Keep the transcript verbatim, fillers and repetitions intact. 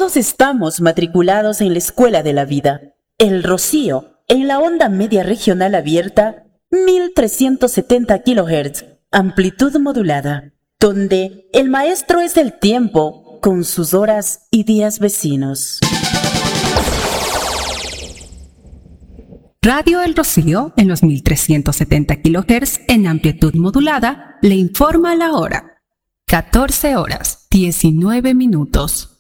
Todos estamos matriculados en la escuela de la vida. El Rocío, en la onda media regional abierta, mil trescientos setenta kilohertz, amplitud modulada, donde el maestro es el tiempo con sus horas y días vecinos. Radio El Rocío, en los mil trescientos setenta kilohertz en amplitud modulada, le informa la hora. catorce horas, diecinueve minutos.